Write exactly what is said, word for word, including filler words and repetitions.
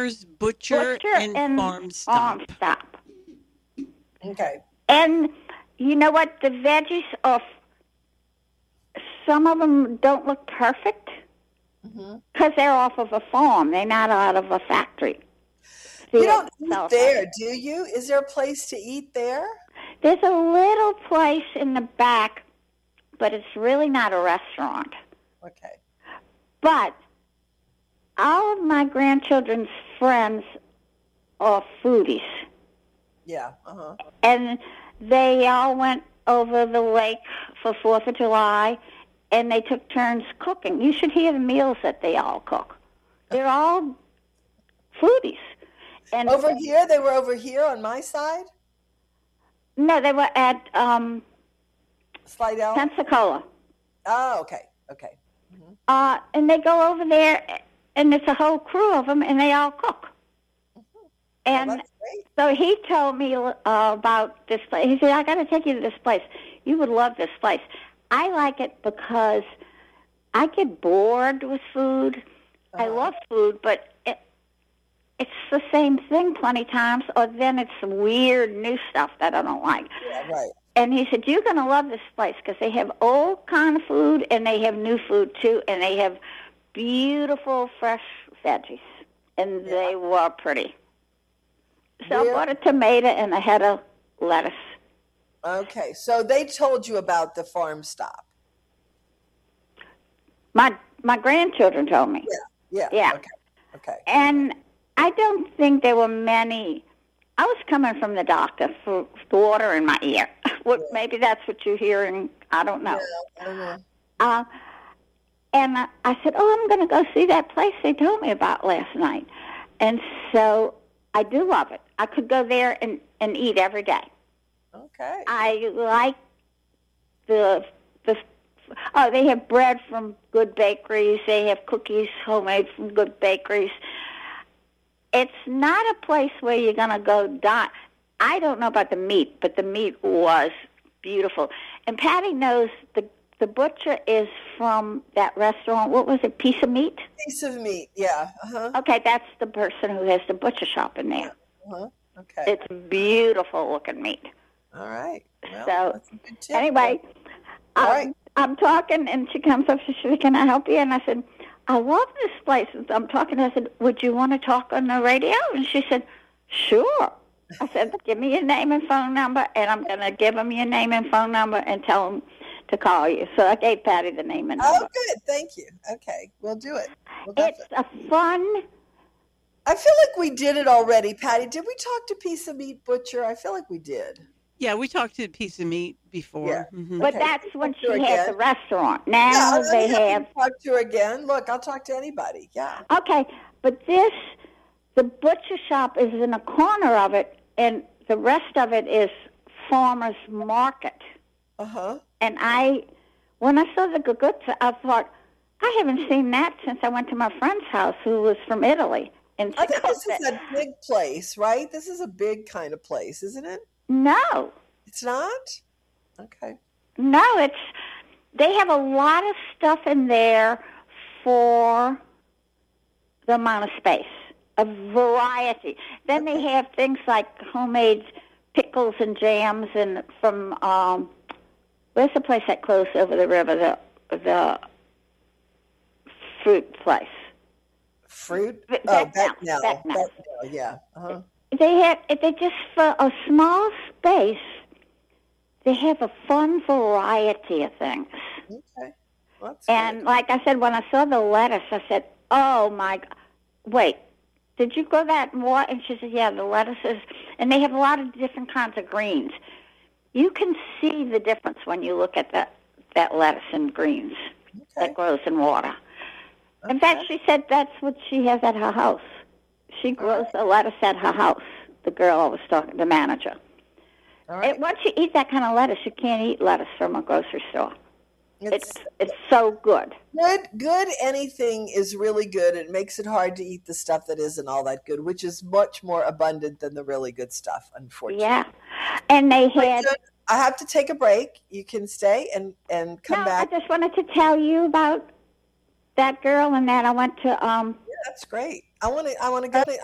Butcher's Butcher, Butcher and, and Farm Farm Stop. Stop. Okay. And you know what? The veggies are, some of them don't look perfect Mm-hmm. because they're off of a farm. They're not out of a factory. See, You don't it sells eat there, like- do you? Is there a place to eat there? There's a little place in the back, but it's really not a restaurant. Okay. But all of my grandchildren's friends are foodies. Yeah. Uh-huh. And they all went over the lake for fourth of July, and they took turns cooking. You should hear the meals that they all cook. They're all foodies. And Over here? They were over here on my side? No, they were at um, Slidell? Pensacola. Oh, okay. Okay. Mm-hmm. Uh, and they go over there, and it's a whole crew of them, and they all cook. Mm-hmm. And Well, that's great. so he told me uh, about this place. He said, I got to take you to this place. You would love this place. I like it because I get bored with food. Uh-huh. I love food, but it, it's the same thing plenty times, or then it's some weird new stuff that I don't like. Yeah, right. And he said, you're going to love this place because they have old kind of food and they have new food too, and they have beautiful fresh veggies, and Yeah. they were pretty. So Where- I bought a tomato and a head of lettuce. Okay. So they told you about the farm stop. My my grandchildren told me. Yeah. Yeah. Okay. Okay. And I don't think there were many. I was coming from the doctor for water in my ear. What, Yeah. maybe that's what you're hearing. I don't know. Yeah, I don't know. Uh, and I, I said, oh, I'm going to go see that place they told me about last night. And so I do love it. I could go there and, and eat every day. Okay. I like the the. Oh, they have bread from good bakeries. They have cookies homemade from good bakeries. It's not a place where you're going to go die. I don't know about the meat, but the meat was beautiful. And Patty knows the the butcher is from that restaurant. What was it? Piece of Meat? Piece of meat. Yeah. Uh-huh. Okay, that's the person who has the butcher shop in there. Uh-huh. Okay. It's beautiful looking meat. All right. Well, So, that's a good tip. Anyway, All um, right. I'm talking, and she comes up. She said, "Can I help you?" And I said, "I love this place." And I'm talking. I said, "Would you want to talk on the radio?" And she said, "Sure." I said, "Give me your name and phone number, and I'm going to give them your name and phone number and tell them to call you." So I gave Patty the name and number. Oh, good. Thank you. Okay. We'll do it. We'll It's definitely- a fun. I feel like we did it already, Patty. Did we talk to Piece of Meat Butcher? I feel like we did. Yeah, we talked to Piece of Meat before. Yeah. Mhm. But Okay. that's when Talk she to her had again. the restaurant. Now Yeah, I'm they happy have. to talk to her again. Look, I'll talk to anybody. Yeah. Okay, but this, the butcher shop is in a corner of it, and the rest of it is farmer's market. Uh-huh. And I, when I saw the gugutza, I thought, I haven't seen that since I went to my friend's house who was from Italy. And she I think this cooked is it. a big place, right? This is a big kind of place, isn't it? No, It's not? Okay. no, it's, they have a lot of stuff in there for the amount of space, a variety. Then they have things like homemade pickles and jams, and from, um, where's the place that closed over the river, the, the fruit place? Fruit? Be- Oh, Becknell, Becknell. Becknell. Becknell, yeah. Uh-huh. They have, they just, for a small space, they have a fun variety of things. Okay. Well, that's And good. like I said, when I saw the lettuce, I said, oh, my, g- wait, did you grow that and what? And she said, yeah, the lettuces, and they have a lot of different kinds of greens. You can see the difference when you look at that, that lettuce and greens Okay. that grows in water. In fact, Okay. she said that's what she has at her house. She grows the lettuce at her house, the girl I was talking, the manager. All right. And once you eat that kind of lettuce, you can't eat lettuce from a grocery store. It's It's it's so good. good. Good anything is really good. It makes it hard to eat the stuff that isn't all that good, which is much more abundant than the really good stuff, unfortunately. Yeah. And they But had, good. I have to take a break. You can stay and, and come no, back. I just wanted to tell you about that girl and that I went to, um, Yeah, that's great. I want to. I want to go to.